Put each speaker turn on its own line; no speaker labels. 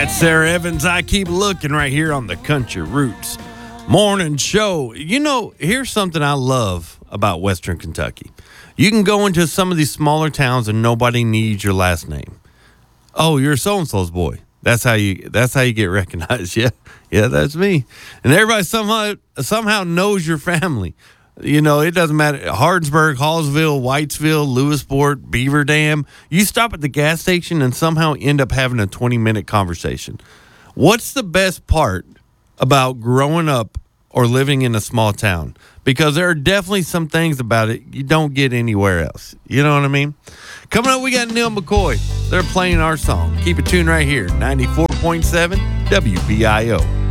That's Sarah Evans. I keep looking right here on the Country Roots Morning Show. You know, here's something I love about Western Kentucky. You can go into some of these smaller towns and nobody needs your last name. Oh, you're so and so's boy. That's how you get recognized. Yeah, that's me. And everybody somehow knows your family. You know, it doesn't matter. Hardinsburg, Hallsville, Whitesville, Lewisport, Beaver Dam. You stop at the gas station and somehow end up having a 20-minute conversation. What's the best part about growing up or living in a small town? Because there are definitely some things about it you don't get anywhere else. You know what I mean? Coming up, we got Neil McCoy. They're playing our song. Keep it tuned right here, 94.7 WBIO.